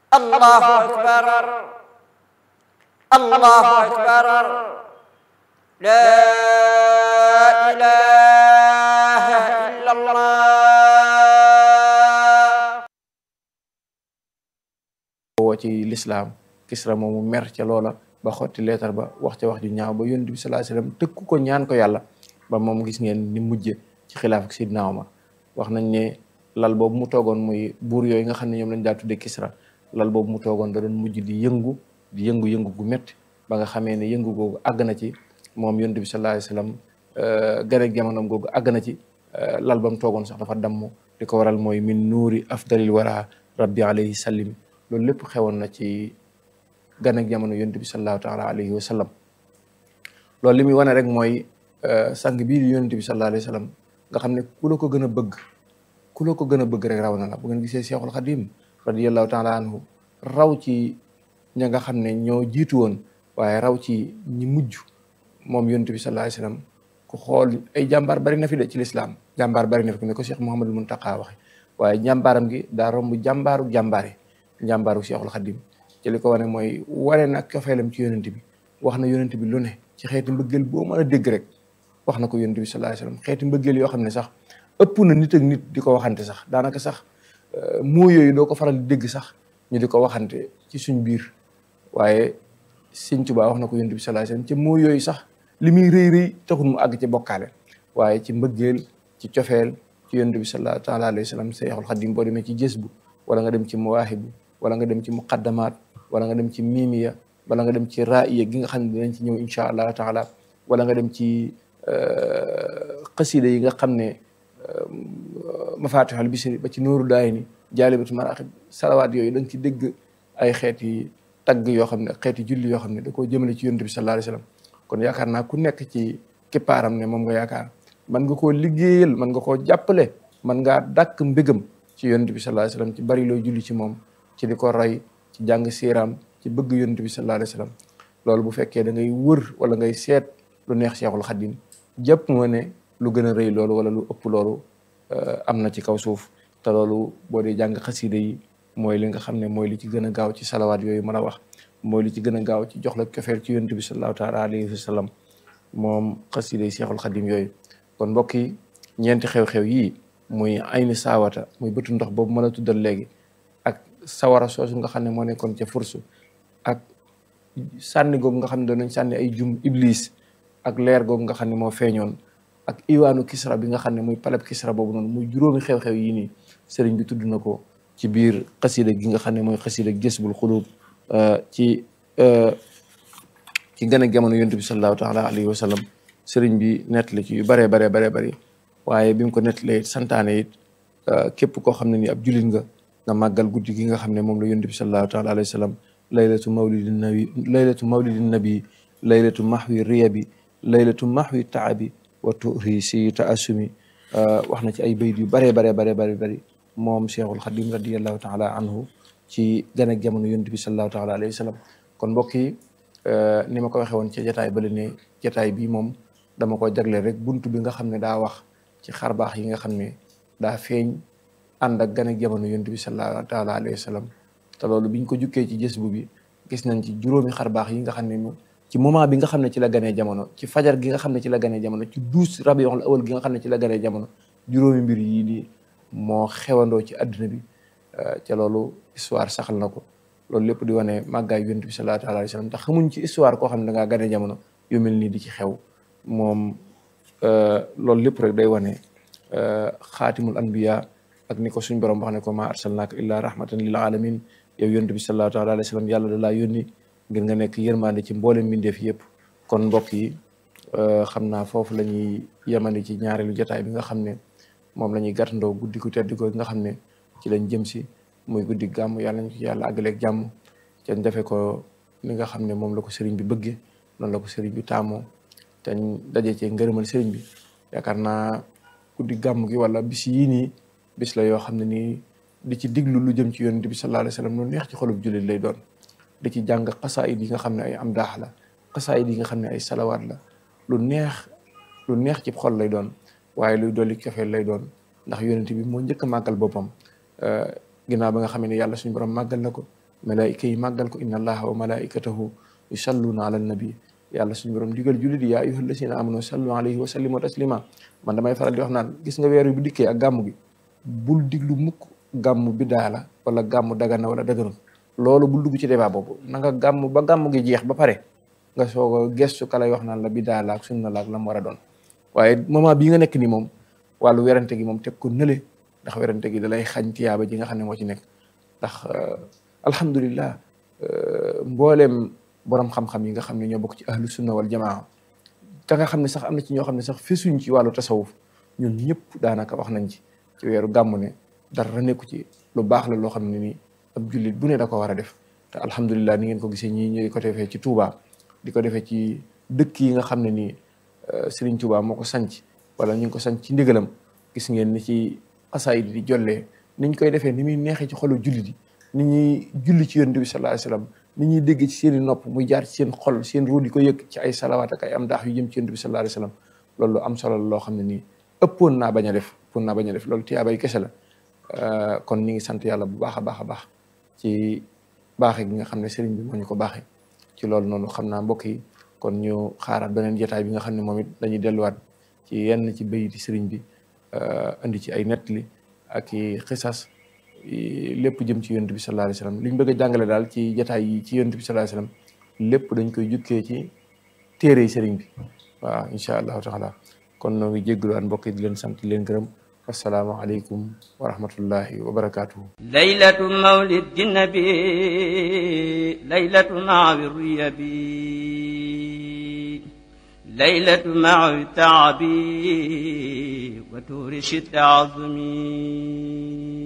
الله أكبر الله أكبر لا إله إلا الله woo ci lislaam Kisra moomu mer ca loola ba xotti leetar ba wax ca wax ju ñaaw ba yonent bi sallallahu alayhi wasallam tëkku ko ñaan ko yàlla ba moom gis ngeen ni mujje ci xilaaf ak Sidna Omar wax nañ ne lal boobu mu toogoon muy buur yooyu nga xam ne ñoom lañ daa tudde Kisra lal boobu mu toogoon da doon mujj di yëngu gu métti ba nga xamee ne yëngu googu àgg na ci moom yonent bi sallallahu alayhi wasallam ganeeg jamonoom googu àgg na ci lal ba mu toogoon sax dafa damm li ko waral mooy min nuuri afdalil wara rabbi alayhi sallim loolu lépp xewoon na ci ganeeg jamono yonent bi sallallahu taala alayhi wa sallam loolu li muy wane rek mooy sang bii di yonent bi sallallahu alayhi wa sallam nga xam ne ku la ko gën a bëgg rek raw na la bu ngeen gisee Cheikhul Khadim radiyallahu taala anhu raw ci ña nga xam ne ñoo jiitu woon waaye raw ci ñi mujj moom yonent bi sallallahu alayhi wa sallam ku xool ay jàmbaar bari na fi de ci lislaam jàmbaar bari na fi ne ko Cheikh Mouhamadul Muntaqa waxe waaye jàmbaaram gi daa romb jàmbaaru Cheikhul Khadim ci li ko wane mooy wane nag cofeelam ci yonent bi wax na yonent bi lu ne ci xeeti mbëggeel boo mën a dégg rek wax na ko yonent bi sallallahu alayhi wasallam xeeti mbëggeel yoo xam ne sax ëpp na nit ak nit di ko waxante sax daanaka sax moo yooyu doo ko faral di dégg sax ñu di ko waxante ci suñ biir waaye Sëñ Tuubaa wax na ko yonent bi sallallahu alayhi wasallam ci moo yooyu sax li muy rëy taxul mu àgg ci bokkaale waaye ci mbëggeel ci cofeel ci yonent bi sallallahu taala alayhi wasallam Cheikhul Khadim boo demee ci Jazbu wala nga dem ci Mawaahibu wala nga dem ci muqaddamaat wala nga dem ci miimiya wala nga dem ci ra'iya gi nga xam ne dinañ ci ñëw insha allah taala wala nga dem ci xasida yi nga xam ne mafatihul bisri ba ci nuuru daayini jaalibatu maraaxib salawaat yooyu da nga ci dégg ay xeeti tagg yoo xam ne xeeti julli yoo xam ne da koo jëmale ci yonent bi sallallahu alayhi wasallam kon yaakaar naa ku nekk ci kippaaram ne moom nga yaakaar man nga koo liggéeyal man nga koo jàppale man ngaa dàkk mbégam ci yonent bi sallallahu alayhi wasallam ci bari looy julli ci moom ci di ko roy ci jàng siiraam ci bëgg yonent bi sallallahu alayhi wasallam loolu bu fekkee da ngay wër wala ngay seet lu neex Cheikhul Khadim jàpp nga ne lu gën a rëy loolu wala lu ëpp loolu am na ci kaw suuf te loolu boo dee jàng xasida yi mooy li nga xam ne mooy li ci gën a gaaw ci salawaat yooyu mën a wax mooy li ci gën a gaaw ci jox la cofeel ci yonent bi sallallahu taala alayhi wasallam moom xasida yi Cheikhul Khadim yooyu kon mbokk yi ñeenti xew-xew yii muy ayni saawata muy bëtu ndox boobu ma la tuddal léegi ak sawara soosu nga xam ne moo nekkoon ca fursu ak sànni googu nga xam ne doon nañ sànni ay jum iblis ak leer googu nga xam ne moo feeñoon ak iwaanu Kisra bi nga xam ne muy paleb Kisra boobu noonu muy juróomi xew-xew yii nii sëriñ bi tudd na ko ci biir xasida gi nga xam ne mooy xasida Jazbul Xuluub ci gën a jamono yonent bi sallallahu taala alayhi wa sallam sëriñ bi nettali ci yu baree bari waaye bi mu ko nettalee santaane it képp koo xam ne ni ab jullit nga màggal guddi gi nga xam ne moom la yonent bi sallallahu taala alayhi wa sallam laylatu mawlidin nabi laylatu mahwi riyabi laylatu mahwi taabi wa tuuri si taasumi wax na ci ay bayt yu baree bari moom Cheikhul Khadim radiyallahu taala anhu ci gën ak jamono yonent bi sallallahu taala alayhi wa sallam kon mbokk yi ni ma ko waxee woon ci jataay bale ne jataay bi moom dama ko jagleel rek buntu bi nga xam ne daa wax ci xarbaax yi nga xam ne daa feeñ ànd ak gën ak jamono yonent bi sallallahu taala alayhi wa sallam te loolu biñ ko jukkee ci Jazbu bi gis nañ ci juróomi xarbaax yi nga xam ne ci moment bi nga xam ne ci la ganee jamono ci fajar gi nga xam ne ci la ganee jamono ci 12 rabiul awal gi nga xam ne ci la ganee jamono juróomi mbir yii di moo xewandoo ci adduna bi ca loolu histoire saxal na ko loolu lépp di wane màggaay yonent bi sallallahu alayhi wa sallam tax xamuñ ci histoire koo xam ne da ngaa ganee jamono yu mel nii di ci xew moom loolu lépp rek day wane xaatimul anbiya ak ni ko suñ borom wax ne ko ma arsalnaaka illa rahmatan lil alamin yow yonent bi sallallahu alayhi wa sallam yàlla da laa yónni ngir nga nekk yërmande ci mboolem mbindeef yëpp kon mbokk yi xam naa foofu la ñuy yemandi ci ñaareelu jotaay bi nga xam ne moom la ñuy gàttandoo guddi gu tedd ko nga xam ne ci lañ jëm si muy guddi gàmm yàlla nañ ko yàlla àggaleeg jàmm te ñu defee ko li nga xam ne moom la ko sëriñ bi bëggee noonu la ko sëriñ bi taamoo te ñu daje cee ngërëmal sëriñ bi yaakaar naa guddi gàmm gi wala bis yii nii bis la yoo xam ne nii di ci diglu lu jëm ci yonent bi sallallahu alayhi wa sallam lu neex ci xolub jullit lay doon di ci jàng xasaayid yi nga xam ne ay am daax la xasaayid yi nga xam ne ay salawaat la lu neex ci xol lay doon waaye luy dolli cofeel lay doon ndax yonent bi moo njëkk a màggal boppam ginnaaw ba nga xam ne yàlla suñu borom màggal na ko malaayika yi màggal ko inna allaha wa malaikatahu yusalluna ala nabi yàlla suñu borom digal jullit yi yaa ayyuhal lazina amanu sallu alayhi wa sallimu taslima man damay faral di wax naan gis nga weer bi dikkee ak gàmmu gi bul diglu mukk gàmmu bidaa la wala gàmmu dagana wala daganul loolu bul dugg ci débat boobu na nga gàmmu ba gàmmu gi jeex ba pare nga soog a gestu ka lay wax naan la bidaa la ak sunna la ak la mu war a doon waaye moment bii nga nekk nii moom wàllu werante gi moom teg ko nële ndax werante gi da lay xañ tiyaaba ji nga xam ne moo ci nekk ndax alhamdulillah mbooleem borom xam-xam yi nga xam ne ñoo bokk ci ahlu sunna wal jamaa te nga xam ne sax am na ci ñoo xam ne sax fesuñ ci wàllu tasawuf ñun ñëpp daanaka wax nañ ci weeru gàmmu ne dara nekku ci lu baax la loo xam ne nii ab jullit bu ne da ko war a def te alhamdulillah ni ngeen ko gisee ñii ñooy ko defee ci Touba di ko defee ci dëkk yi nga xam ne nii Serigne Touba moo ko sanc wala ñu ngi ko sanc ci ndigalam gis ngeen ni ci xasaayid di jollee niñ koy defee ni muy neexee ci xolu jullit yi ni ñuy julli ci yonent bi sallallahu alayhi wasallam ni ñuy dégg ci seen i nopp muy jaar ci seen xol seen ruud di ko yëg ci ay salawaat ak ay am daax yu jëm ci yonent bi sallallahu alayhi wasallam loolu am solo loo xam ne nii ëppoon naa bañ a def loolu tiyaabay kese la kon ñu ngi sant yàlla bu baax a baax a baax ci baaxe gi nga xam ne sëriñ bi moo ñu ko baaxee ci loolu noonu xam naa mbokk yi kon ñu xaaraat beneen jotaay bi nga xam ne moom it dañuy delluwaat ci yenn ci bayiti sëriñ bi indi ci ay nettali ak i xisas lépp jëm ci yonent bi sallallahu alayhi wasallam liñ bëgg a jàngale daal ci jotaay yi ci yonent bi sallallahu alayhi wasallam lépp dañ koy jukkee ci téere sëriñ bi waaw incha allahu taala kon noo ngi jéggluwaan mbokk yi di leen sant di leen gërëm assalaamu aleykum wa rahmatullahi wa barakatuhu laylatu mawlidi nabi laylatu mawi riyabi laylatu mawi taabi wa turi shidda azmi